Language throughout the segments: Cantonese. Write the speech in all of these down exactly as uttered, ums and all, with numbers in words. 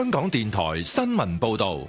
香港電台新聞報道。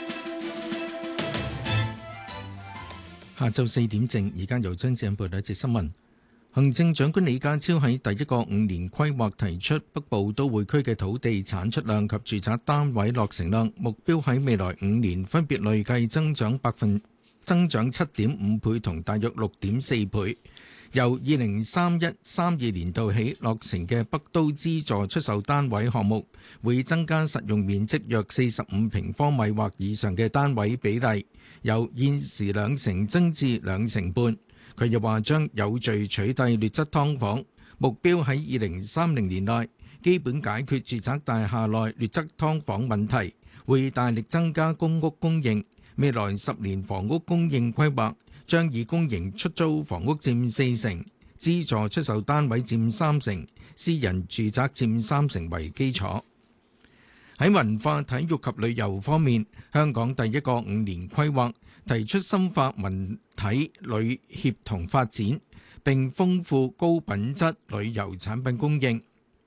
下晝四點正，而家由張志恩報道一節新聞。行政長官李家超喺第一個五年規劃提出北部都會區嘅土地產出量及住宅單位落成量目標喺未來五年分別累計增長百分增長七點五倍同大約六點四倍。由二零三一三二年度起落成嘅北都資助出售單位項目，會增加實用面積約四十五平方米或以上嘅單位比例，由現時兩成增至兩成半。佢又話將有序取締劣質劏房，目標喺二零三零年內基本解決住宅大廈內劣質劏房問題，會大力增加公屋供應。未來十年房屋供應規劃將以公營出租房屋佔四成，資助出售單位佔三成，私人住宅佔三成為基礎。喺文化、體育及旅遊方面，香港第一個五年規劃提出深化文體旅協同發展，並豐富高品質旅遊產品供應。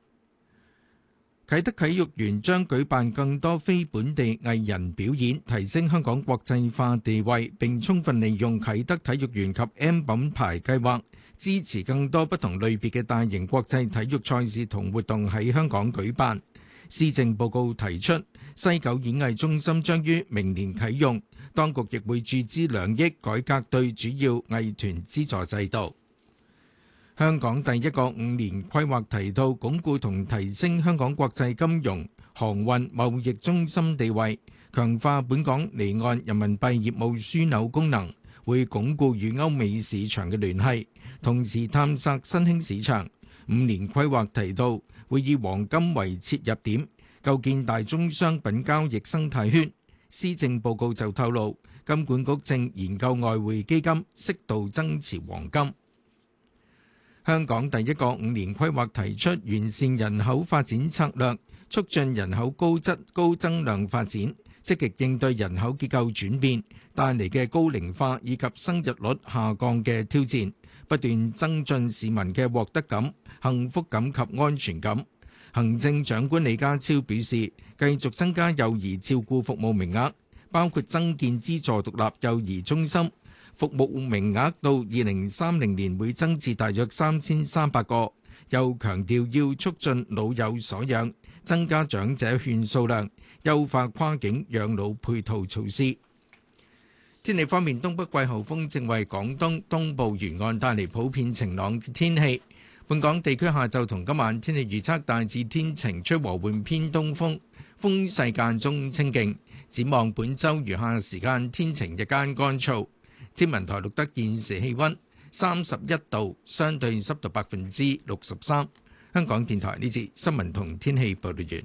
啟德體育園將舉辦更多非本地藝人表演，提升香港國際化地位，並充分利用啟德體育園及 M 品牌計劃，支持更多不同類別嘅大型國際體育賽事同活動喺香港舉辦。施政報告提出，西九演藝中心將於明年啟用，當局亦會注資兩億改革對主要藝團資助制度。香港第一個五年規劃提到，鞏固同提升香港國際金融、航運、貿易中心地位，強化本港離岸人民幣業務樞紐功能，會鞏固與歐美市場嘅聯繫，同時探索新興市場。五年規劃提到，會以黃金為切入點，構建大宗商品交易生態圈。施政報告就透露，金管局正研究外匯基金適度增持黃金。香港第一個五年規劃提出完善人口發展策略，促進人口高質高增量發展，積極應對人口結構轉變帶嚟嘅高齡化以及生育率下降嘅挑戰，不斷增進市民嘅獲得感、幸福感及安全感。行政長官李家超表示，繼續增加幼兒照顧服務名額，包括增建資助獨立幼兒中心，服務名額到二零三零年會增至大約三千三百個。又強調要促進老有所養，增加長者券數量，優化跨境養老配套措施。天氣方面，東北季候風正為廣東東部沿岸帶嚟普遍晴朗天氣。本港地區下晝同今晚天氣預測大致天晴，吹和緩偏東風，風勢間中清勁。展望本週餘下時間天晴，日間乾燥。天文台錄得現時氣溫三十一度，相對濕度百分之六十三。香港電台呢節新聞同天氣報道完。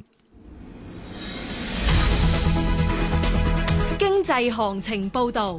經濟行情報道。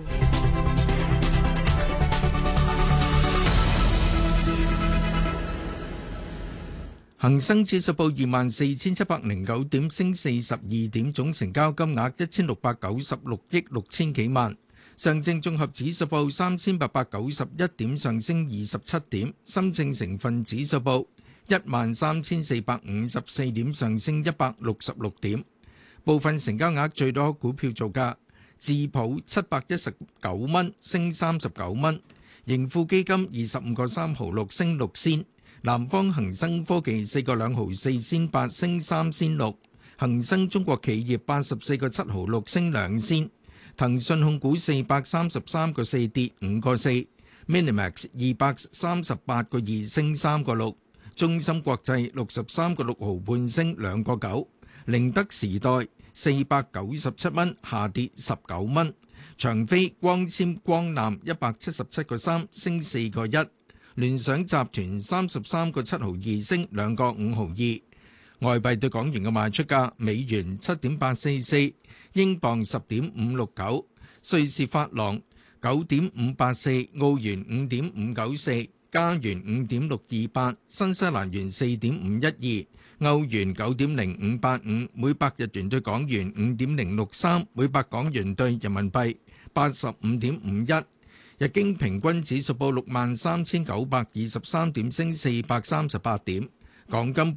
恒生指數報二萬四千七百零九點，升四十二點，總成交金額一千六百九十六億六千幾萬。上證綜合指數報三千八百九十一點，上升二十七點。深證成分指數報一萬三千四百五十四點，上升一百六十六點。部分成交額最多股票造價：智普七百一十九蚊，升三十九蚊；盈富基金二十五個三毫六，升六仙。南方恒生科技四個兩毫四仙八，升三仙六；恒生中國企業八十四個七毫六，升兩仙；騰訊控股四百三十三個四，跌五個四；Minimax 二百三十八個二，升三個六；中芯國際六十三個六毫半，升兩個九；寧德時代四百九十七蚊，下跌十九蚊；長飛光纖光纜一百七十七個三，升四個一。聯想集團三十三個七毫二，升兩個五毫二。外幣對港元嘅賣出價：美元七點八四四，英鎊十點五六九，瑞士法郎九點五八四，澳元五點五九四，加元五點六二八，新西蘭元四點五一二，歐元九點零五八五，每百日元對港元五點零六三，每百港元對人民幣八十五點五一。日經平均指數報六萬三千九百二十三點，升四百三十八點。港金